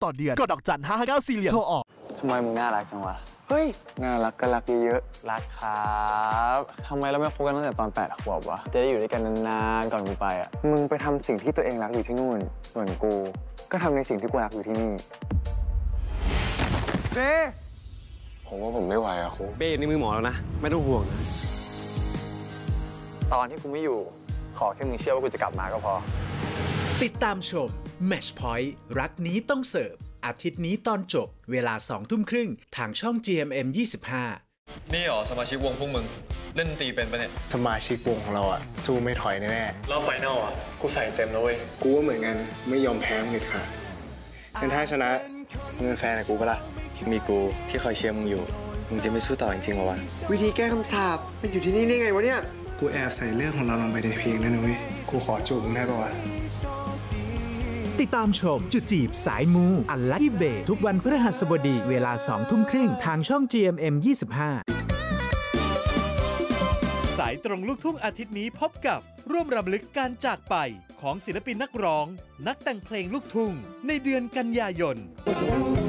ต่อเดือนกดดอกจัน559สี่เหลี่ยมโทรออกทำไมมึงน่ารักจังวะเฮ้ยน่ารักก็รักเยอะๆรักครับทำไมเราไม่คบกันตั้งแต่ตอน8 ขวบวะจะได้อยู่ด้วยกันนานๆก่อนกูไปอ่ะมึงไปทำสิ่งที่ตัวเองรักอยู่ที่นู่นส่วนกูก็ทำในสิ่งที่กูรักอยู่ที่นี่เจ๊ผมว่าผมไม่ไหวอะครูเบ้ในมือหมอแล้วนะไม่ต้องห่วงนะตอนที่กูไม่อยู่ขอแค่มึงเชื่อว่ากูจะกลับมาก็พอติดตามชม Match Point รักนี้ต้องเสิร์ฟอาทิตย์นี้ตอนจบเวลา 20:30 ทางช่อง GMM 25 นี่หรอสมาชิกวงพวกมึงเล่นตีเป็นปะเนี่ยสมาชิกวงของเราอะสู้ไม่ถอยแน่ๆแล้วไฟนอลอะกูใส่เต็มแล้วเว้ยกูก็เหมือนกันไม่ยอมแพ้มึงเลยค่ะงั้นถ้าชนะมึงเป็นแฟนกับกูปะล่ะมีกูที่คอยเชียร์มึงอยู่มึงจะไม่สู้ต่อจริงๆหรอวะวิธีแก้คำสาปมันอยู่ที่นี่ได้ไงวะเนี่ยกูแอบใส่เรื่องของเราลงไปในเพลงนั่นนะเว้ยกูขอจูบมึงได้ปะวะติดตามชมจุดจีบสายมูอัลลัคกี้เบย์ทุกวันพฤหัสบดีเวลา 20:30 ทางช่อง GMM 25 สายตรงลูกทุ่งอาทิตย์นี้พบกับร่วมรำลึกการจากไปของศิลปินนักร้องนักแต่งเพลงลูกทุ่งในเดือนกันยายน